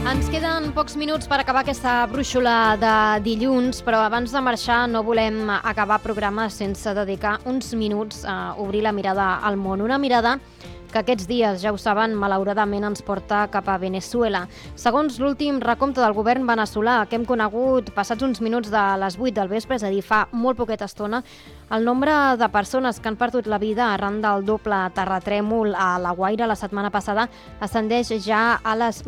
Ens queden pocs minuts per acabar aquesta brúixola de dilluns, però abans de marxar no volem acabar programa sense dedicar uns minuts a obrir la mirada al món. Una mirada que aquests dies, ja ho saben, malauradament ens porta cap a Veneçuela. Segons l'últim recompte del govern veneçolà que hem conegut passats uns minuts de les 8 del vespre, és a dir, fa molt poqueta estona, el nombre de persones que han perdut la vida arran del doble terratrèmol a La Guaira la setmana passada ascendeix ja a les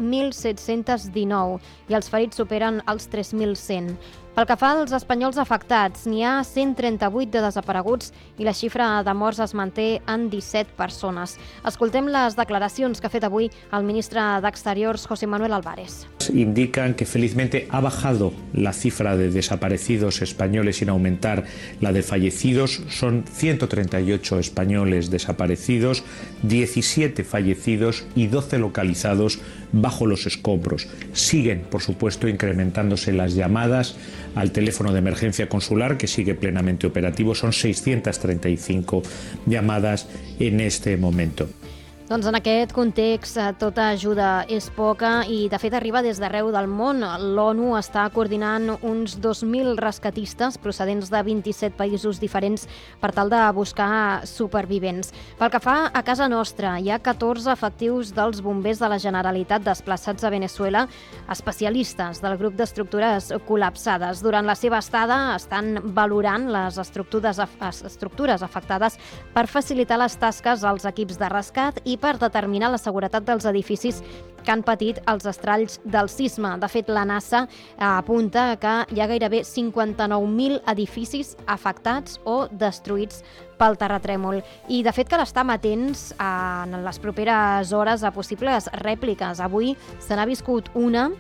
1.719 i els ferits superen els 3.100. Pel que fa als espanyols afectats, n'hi ha 138 de desapareguts i la xifra de morts es manté en 17 persones. Escoltem les declaracions que ha fet avui el ministre d'Exteriors, José Manuel Álvarez. Indican que felizmente ha bajado la cifra de desaparecidos españoles sin aumentar la de fallecidos. Son 138 españoles desaparecidos, 17 fallecidos y 12 localizados bajo los escombros. Siguen, por supuesto, incrementándose las llamadas al teléfono de emergencia consular, que sigue plenamente operativo. Son 635 llamadas en este momento. Doncs en aquest context tota ajuda és poca i de fet arriba des d'arreu del món. L'ONU està coordinant uns 2.000 rescatistes procedents de 27 països diferents per tal de buscar supervivents. Pel que fa a casa nostra, hi ha 14 efectius dels bombers de la Generalitat desplaçats a Veneçuela, especialistes del grup d'estructures col·lapsades. Durant la seva estada estan valorant les estructures afectades per facilitar les tasques als equips de rescat i per determinar la seguretat dels edificis que han patit els estralls del sisme. De fet, la NASA apunta que hi ha gairebé 59.000 edificis afectats o destruïts pel terratrèmol. I, de fet, cal estar amatents en les properes hores a possibles rèpliques. Avui se n'ha viscut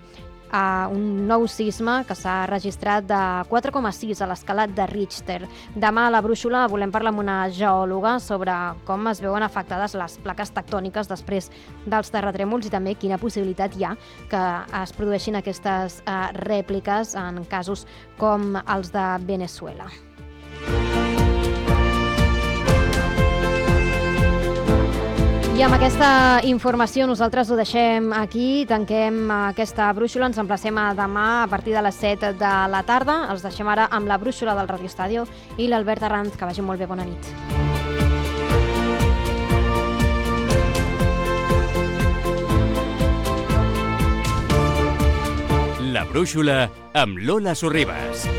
un nou sisme que s'ha registrat de 4,6 a l'escala de Richter. Demà a la brúixola volem parlar amb una geòloga sobre com es veuen afectades les plaques tectòniques després dels terratrèmols i també quina possibilitat hi ha que es produeixin aquestes rèpliques en casos com els de Veneçuela. I amb aquesta informació nosaltres ho deixem aquí, tanquem aquesta brúixola, ens emplacem a demà a partir de les 7 de la tarda. Els deixem ara amb la brúixola del Radio Estadio i l'Albert Arranz. Que vagi molt bé, bona nit. La brúixola amb Lola Sorribas.